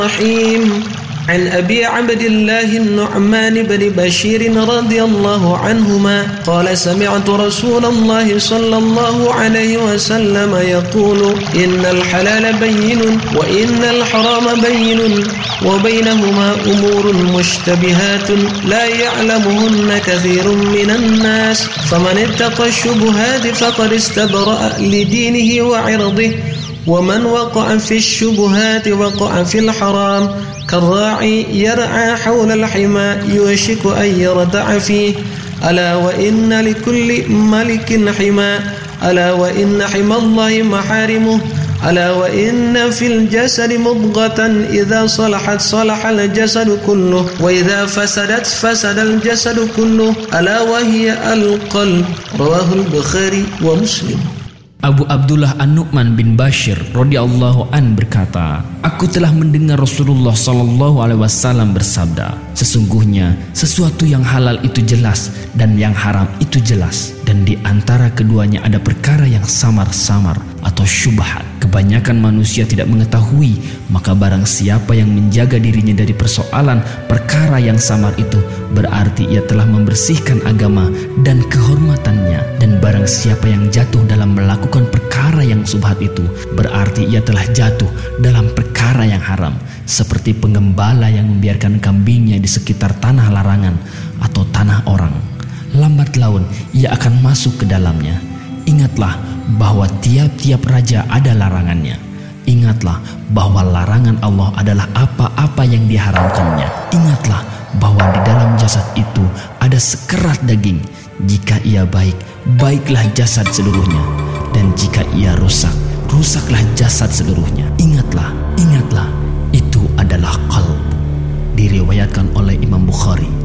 الرحيم عن أبي عبد الله النعمان بن بشير رضي الله عنهما قال سمعت رسول الله صلى الله عليه وسلم يقول إن الحلال بين وإن الحرام بين وبينهما أمور مشتبهات لا يعلمهن كثير من الناس فمن اتقى الشبهات فقد استبرأ لدينه وعرضه ومن وقع في الشبهات وقع في الحرام كالراعي يرعى حول الحمى يوشك أن يرتع فيه ألا وإن لكل ملك حمى ألا وإن حمى الله محارمه ألا وإن في الجسد مضغة إذا صلحت صلح الجسد كله وإذا فسدت فسد الجسد كله ألا وهي القلب رواه البخاري ومسلم. Abu Abdullah An-Nu'man bin Bashir radhiyallahu an berkata, aku telah mendengar Rasulullah sallallahu alaihi wasallam bersabda, sesungguhnya sesuatu yang halal itu jelas dan yang haram itu jelas, dan di antara keduanya ada perkara yang samar-samar atau syubhat. Kebanyakan manusia tidak mengetahui, maka barang siapa yang menjaga dirinya dari persoalan perkara yang samar itu, berarti ia telah membersihkan agama dan kehormatannya. Dan barang siapa yang jatuh dalam melakukan perkara yang syubhat itu, berarti ia telah jatuh dalam perkara yang haram, seperti penggembala yang membiarkan kambingnya di sekitar tanah larangan atau tanah orang. Lambat laun ia akan masuk ke dalamnya. Ingatlah bahwa tiap-tiap raja ada larangannya. Ingatlah bahwa larangan Allah adalah apa-apa yang diharamkannya. Ingatlah bahwa di dalam jasad itu ada sekerat daging. Jika ia baik, baiklah jasad seluruhnya. Dan jika ia rusak, rusaklah jasad seluruhnya. Ingatlah, itu adalah qalb. Diriwayatkan oleh Imam Bukhari.